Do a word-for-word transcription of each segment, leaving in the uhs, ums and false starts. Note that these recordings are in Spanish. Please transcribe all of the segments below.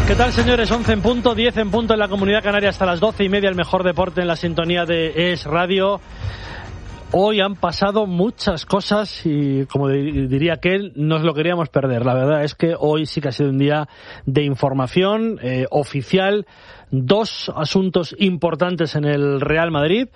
¿Qué tal, señores? once en punto, diez en punto en la Comunidad Canaria, hasta las doce y media, el mejor deporte en la sintonía de Es Radio. Hoy han pasado muchas cosas y, como diría aquel, nos lo queríamos perder. La verdad es que hoy sí que ha sido un día de información eh, oficial. Dos asuntos importantes en el Real Madrid.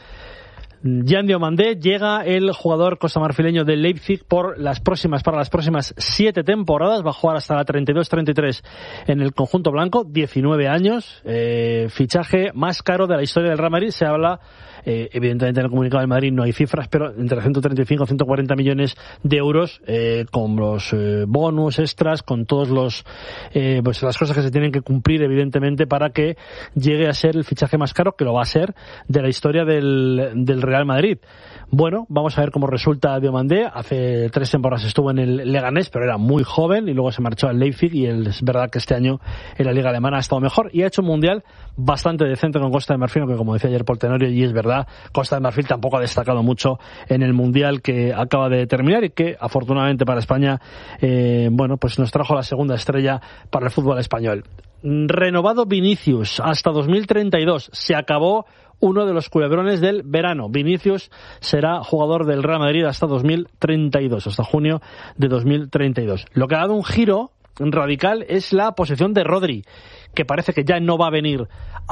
Jan Diomandé, llega el jugador costamarfileño del Leipzig por las próximas, para las próximas siete temporadas, va a jugar hasta la treinta y dos treinta y tres en el conjunto blanco, diecinueve años, eh, fichaje más caro de la historia del Real Madrid. Se habla, eh, evidentemente en el comunicado del Madrid no hay cifras, pero entre ciento treinta y cinco y ciento cuarenta millones de euros, eh, con los eh, bonus extras, con todos los eh, pues las cosas que se tienen que cumplir, evidentemente, para que llegue a ser el fichaje más caro, que lo va a ser, de la historia del, del Real Madrid. Bueno, vamos a ver cómo resulta Diomandé. Hace tres temporadas estuvo en el Leganés, pero era muy joven, y luego se marchó al Leipzig, y es verdad que este año en la Liga Alemana ha estado mejor y ha hecho un mundial bastante decente con Costa de Marfil, que, como decía ayer Paul Tenorio, y es verdad, Costa de Marfil tampoco ha destacado mucho en el mundial que acaba de terminar y que, afortunadamente para España, eh, bueno, pues nos trajo la segunda estrella para el fútbol español. Renovado Vinicius hasta dos mil treinta y dos. Se acabó uno de los culebrones del verano. Vinicius será jugador del Real Madrid hasta dos mil treinta y dos, hasta junio de dos mil treinta y dos. Lo que ha dado un giro radical es la posición de Rodri, que parece que ya no va a venir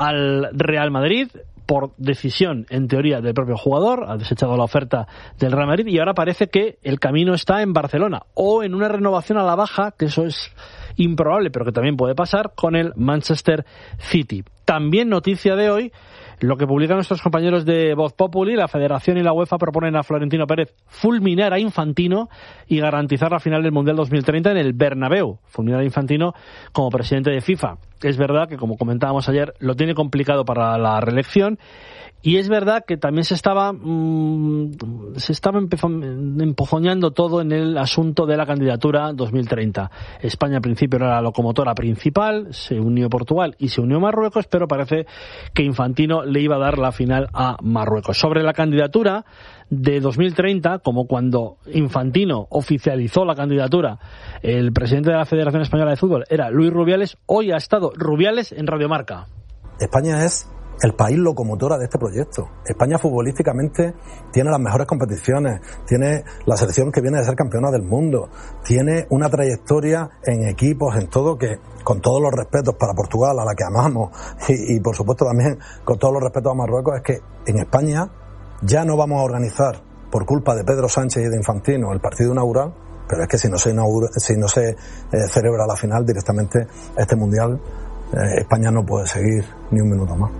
al Real Madrid por decisión, en teoría, del propio jugador. Ha desechado la oferta del Real Madrid y ahora parece que el camino está en Barcelona o en una renovación a la baja, que eso es improbable, pero que también puede pasar, con el Manchester City. También noticia de hoy, lo que publican nuestros compañeros de Voz Populi: la Federación y la UEFA proponen a Florentino Pérez fulminar a Infantino y garantizar la final del Mundial dos mil treinta en el Bernabéu. Fulminar a Infantino como presidente de FIFA. Es verdad que, como comentábamos ayer, lo tiene complicado para la reelección. Y es verdad que también se estaba mmm, se estaba empozoñando todo en el asunto de la candidatura dos mil treinta. España al principio era la locomotora principal, se unió Portugal y se unió Marruecos, pero parece que Infantino le iba a dar la final a Marruecos. Sobre la candidatura de dos mil treinta, como cuando Infantino oficializó la candidatura, el presidente de la Federación Española de Fútbol era Luis Rubiales. Hoy ha estado Rubiales en Radio Marca. España es el país locomotora de este proyecto. España futbolísticamente tiene las mejores competiciones, tiene la selección que viene de ser campeona del mundo, tiene una trayectoria en equipos, en todo, que, con todos los respetos para Portugal, a la que amamos, y, y por supuesto también con todos los respetos a Marruecos, es que en España ya no vamos a organizar, por culpa de Pedro Sánchez y de Infantino, el partido inaugural, pero es que si no se inaugura, si no se eh, celebra la final directamente, este mundial, eh, España no puede seguir ni un minuto más.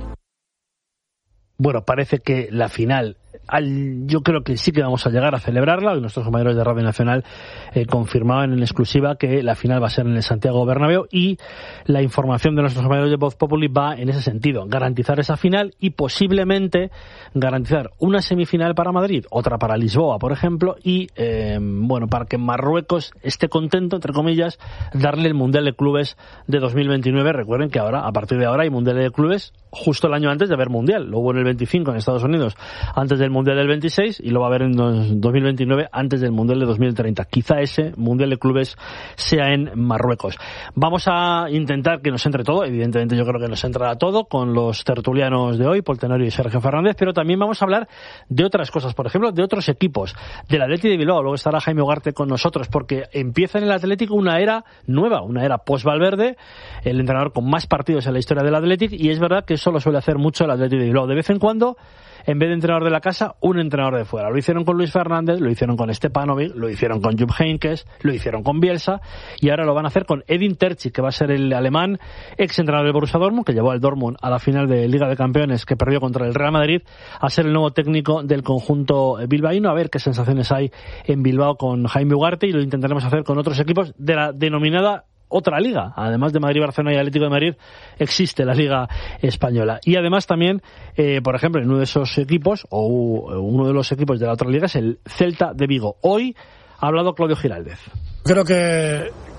Bueno, parece que la final, al, yo creo que sí que vamos a llegar a celebrarla. Hoy nuestros compañeros de Radio Nacional eh, confirmaban en exclusiva que la final va a ser en el Santiago Bernabéu, y la información de nuestros compañeros de Voz Populi va en ese sentido: garantizar esa final y posiblemente garantizar una semifinal para Madrid, otra para Lisboa, por ejemplo, y eh, bueno, para que Marruecos esté contento, entre comillas, darle el Mundial de Clubes de dos mil veintinueve. Recuerden que ahora, a partir de ahora, hay Mundial de Clubes justo el año antes de haber Mundial. Lo hubo en el veinticinco en Estados Unidos, antes del Mundial del veintiséis, y lo va a haber en dos mil veintinueve, antes del Mundial de dos mil treinta. Quizá ese Mundial de Clubes sea en Marruecos. Vamos a intentar que nos entre todo. Evidentemente yo creo que nos entrará todo con los tertulianos de hoy, Paul Tenorio y Sergio Fernández, pero también vamos a hablar de otras cosas, por ejemplo, de otros equipos, del Atleti de Bilbao. Luego estará Jaime Ugarte con nosotros, porque empieza en el Atlético una era nueva, una era post-Valverde, el entrenador con más partidos en la historia del Atlético, y es verdad que eso lo suele hacer mucho el Atleti de Bilbao. De vez en cuando, en vez de entrenador de la casa, un entrenador de fuera. Lo hicieron con Luis Fernández, lo hicieron con Stepanovic, lo hicieron con Jupp Heynckes, lo hicieron con Bielsa, y ahora lo van a hacer con Edin Terzic, que va a ser el alemán, ex entrenador del Borussia Dortmund, que llevó al Dortmund a la final de Liga de Campeones, que perdió contra el Real Madrid, a ser el nuevo técnico del conjunto bilbaíno. A ver qué sensaciones hay en Bilbao con Jaime Ugarte, y lo intentaremos hacer con otros equipos de la denominada otra liga. Además de Madrid, Barcelona y Atlético de Madrid, existe la Liga Española. Y además también, eh, por ejemplo, en uno de esos equipos, o uno de los equipos de la otra liga, es el Celta de Vigo. Hoy ha hablado Claudio Giraldez. Creo que,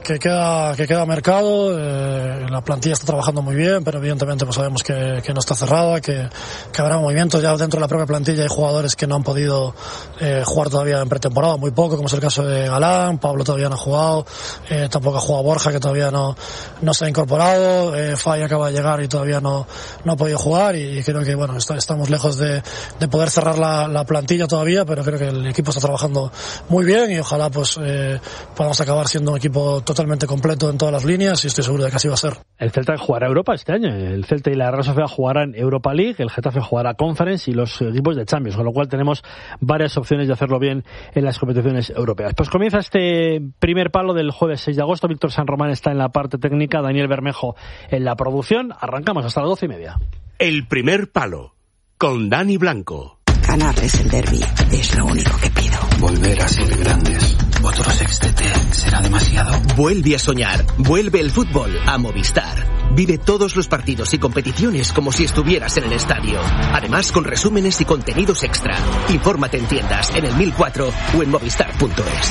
que queda que queda mercado, eh, la plantilla está trabajando muy bien, pero evidentemente pues sabemos que, que no está cerrada, que, que habrá movimientos ya dentro de la propia plantilla. Hay jugadores que no han podido eh, jugar todavía en pretemporada, muy poco, como es el caso de Galán. Pablo todavía no ha jugado, eh, tampoco ha jugado Borja, que todavía no, no se ha incorporado, eh, Fay acaba de llegar y todavía no, no ha podido jugar, y, y creo que bueno está, estamos lejos de, de poder cerrar la, la plantilla todavía, pero creo que el equipo está trabajando muy bien y ojalá pues eh, podamos acabar siendo un equipo totalmente completo en todas las líneas, y estoy seguro de que así va a ser. El Celta jugará Europa este año. El Celta y la Real Sociedad jugarán Europa League, el Getafe jugará Conference y los equipos de Champions, con lo cual tenemos varias opciones de hacerlo bien en las competiciones europeas. Pues comienza este primer palo del jueves seis de agosto. Víctor San Román está en la parte técnica, Daniel Bermejo en la producción. Arrancamos hasta las doce y media. El primer palo, con Dani Blanco. Ganarles el derbi es lo único que pido. Volver a ser grandes. Otro sextete será demasiado. Vuelve a soñar. Vuelve el fútbol a Movistar. Vive todos los partidos y competiciones como si estuvieras en el estadio. Además, con resúmenes y contenidos extra. Infórmate en tiendas, en el mil cuatro o en movistar punto es.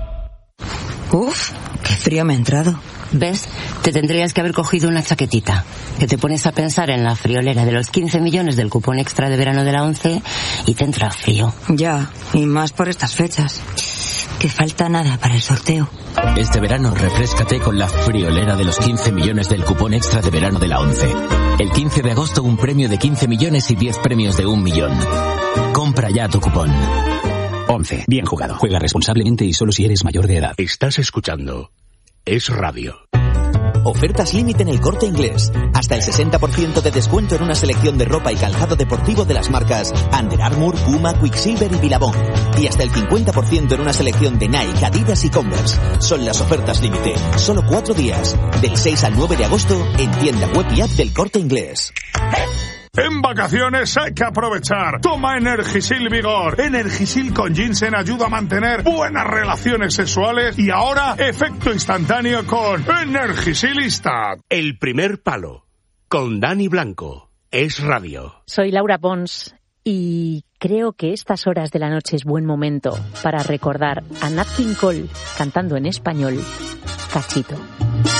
Uf, qué frío me ha entrado. ¿Ves? Te tendrías que haber cogido una chaquetita. Que te pones a pensar en la friolera de los quince millones del cupón extra de verano de la once y te entra frío. Ya, y más por estas fechas. Que falta nada para el sorteo. Este verano refréscate con la friolera de los quince millones del cupón extra de verano de la once. El quince de agosto un premio de quince millones y diez premios de un millón. Compra ya tu cupón. once. Bien jugado. Juega responsablemente y solo si eres mayor de edad. Estás escuchando Es Radio. Ofertas límite en El Corte Inglés. Hasta el sesenta por ciento de descuento en una selección de ropa y calzado deportivo de las marcas Under Armour, Puma, Quicksilver y Billabong. Y hasta el cincuenta por ciento en una selección de Nike, Adidas y Converse. Son las ofertas límite. Solo cuatro días. Del seis al nueve de agosto en tienda web y app del Corte Inglés. En vacaciones hay que aprovechar. Toma Energisil Vigor. Energisil con ginseng ayuda a mantener buenas relaciones sexuales y ahora efecto instantáneo con Energisil Instant. El primer palo, con Dani Blanco. Es Radio. Soy Laura Pons y creo que estas horas de la noche es buen momento para recordar a Nat King Cole cantando en español Cachito.